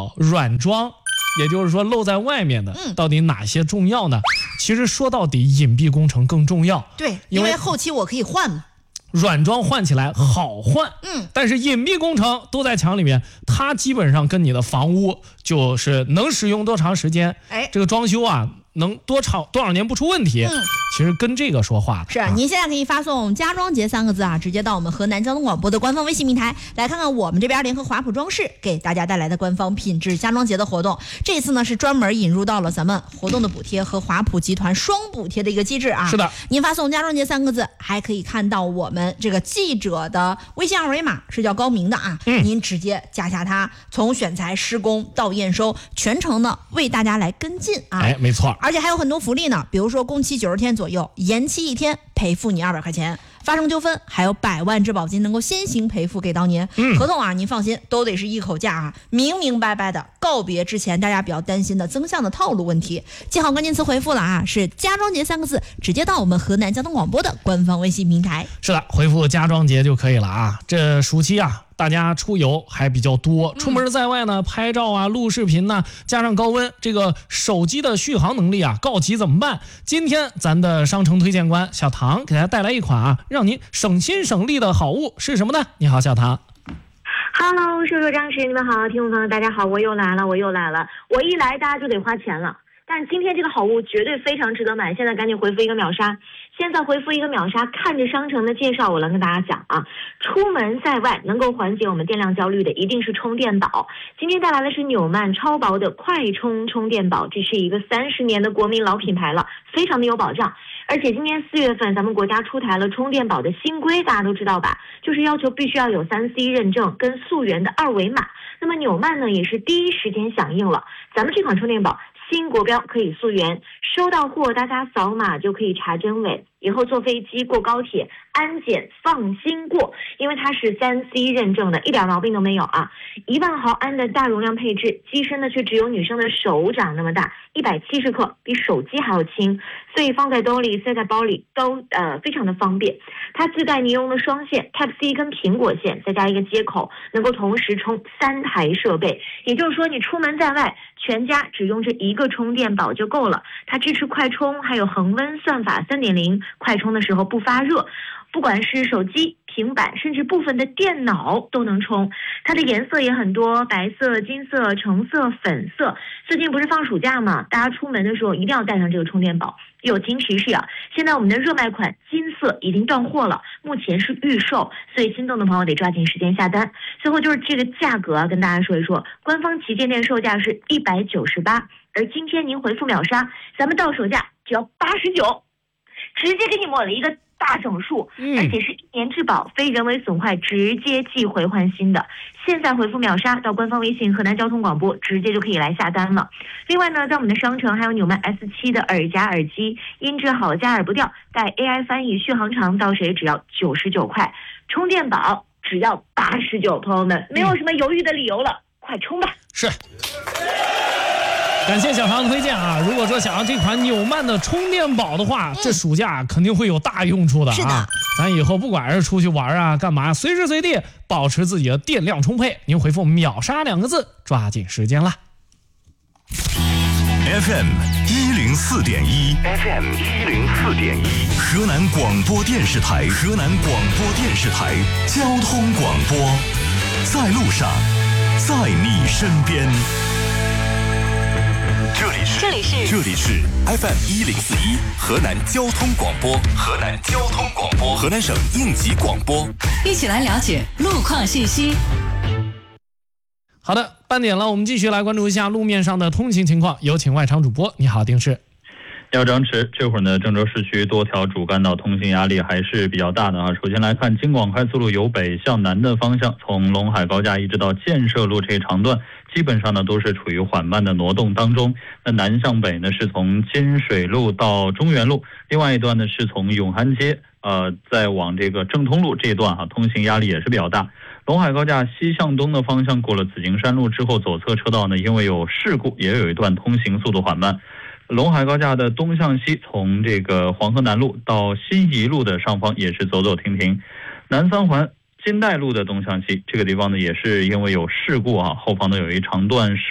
叫软装，也就是说露在外面的，到底哪些重要呢？其实说到底，隐蔽工程更重要。 对，因为后期我可以换嘛。 软装换起来好换，但是隐蔽工程都在墙里面，它基本上跟你的房屋就是能使用多长时间，这个装修啊能多少年不出问题，其实跟这个说话是您现在可以发送家装节3个字啊，直接到我们河南交通广播的官方微信平台来看看我们这边联合华普装饰给大家带来的官方品质家装节的活动。这次呢是专门引入到了咱们活动的补贴和华普集团双补贴的一个机制啊。 是的， 您发送家装节3个字，还可以看到我们这个记者的微信二维码，是叫高明的啊，您直接加下它，从选材、施工到验收，全程呢为大家来跟进啊。 没错。 而且还有很多福利呢，比如说工期90天左右，延期1天赔付你200块钱，发生纠纷还有100万质保金能够先行赔付给到您。合同啊，您放心，都得是一口价啊，明明白白的，告别之前大家比较担心的增项的套路问题。记好关键词回复了啊，是家装节3个字，直接到我们河南交通广播的官方微信平台。 是的，回复家装节就可以了啊。这暑期啊，大家出游还比较多，出门在外呢，拍照啊、录视频呢，加上高温，这个手机的续航能力啊告急怎么办？今天咱的商城推荐官小唐给大家带来一款啊，让您省心省力的好物是什么呢？你好，小唐。 Hello， 叔叔张弛，你们好，听众朋友大家好，我又来了，我一来大家就得花钱了。但今天这个好物绝对非常值得买，现在赶紧回复一个秒杀。现在回复一个秒杀，看着商城的介绍，我来跟大家讲啊，出门在外能够缓解我们电量焦虑的一定是充电宝。今天带来的是纽曼超薄的快充充电宝，这是一个30年的国民老品牌了，非常的有保障。而且今年4月份咱们国家出台了充电宝的新规，大家都知道吧，就是要求必须要有3C 认证跟溯源的2维码。那么纽曼呢也是第一时间响应了，咱们这款充电宝新国标可以溯源，收到货大家扫码就可以查真伪，以后坐飞机过高铁安检放心过，因为它是3C 认证的，一点毛病都没有啊。1万毫安的大容量配置，机身呢却只有女生的手掌那么大，170克，比手机还要轻，所以放在兜里塞在包里都非常的方便。它自带尼龙的双线 Type C 跟苹果线，再加一个接口，能够同时充3台设备，也就是说你出门在外全家只用这一个充电宝就够了。它支持快充，还有恒温算法 3.0， 快充的时候不发热，不管是手机、平板，甚至部分的电脑都能充。它的颜色也很多，白色、金色、橙色、粉色。最近不是放暑假嘛，大家出门的时候一定要带上这个充电宝。友情提示啊，现在我们的热卖款金色已经断货了，目前是预售，所以心动的朋友得抓紧时间下单。最后就是这个价格啊，跟大家说一说，官方旗舰店售价是198，而今天您回复秒杀，咱们到手价只要89，直接给你抹了一个大整数，而且是1年质保，非人为损坏，直接寄回换新的。现在回复秒杀到官方微信河南交通广播，直接就可以来下单了。另外呢，在我们的商城还有纽曼 S7 的耳夹耳机，音质好，加耳不掉，带 AI 翻译，续航长，到手也只要99块，充电宝只要89，朋友们没有什么犹豫的理由了，快充吧！ 是。感谢小唐的推荐啊！如果说想要这款纽曼的充电宝的话，这暑假肯定会有大用处的啊！ 是的， 咱以后不管是出去玩啊，干嘛，随时随地保持自己的电量充沛。您回复秒杀2个字，抓紧时间啦。 FM 104.1 FM 104.1，河南广播电视台交通广播，在路上，在你身边。这里是 FM 104.1河南交通广播，河南省应急广播， 一起来了解路况信息。 好的，半点了，我们继续来关注一下路面上的通行情况。有请外场主播，你好，丁氏。 你好，张弛。这会儿呢，郑州市区多条主干道通行压力还是比较大的啊。首先来看京广快速路由北向南的方向，从陇海高架一直到建设路这一长段，基本上呢都是处于缓慢的挪动当中。那南向北呢是从金水路到中原路，另外一段呢是从永安街再往这个正通路这一段啊，通行压力也是比较大。陇海高架西向东的方向过了紫金山路之后，左侧车道呢因为有事故，也有一段通行速度缓慢。陇海高架的东向西，从这个黄河南路到新沂路的上方也是走走停停。南三环金代路的东向西，这个地方呢也是因为有事故啊，后方呢有一长段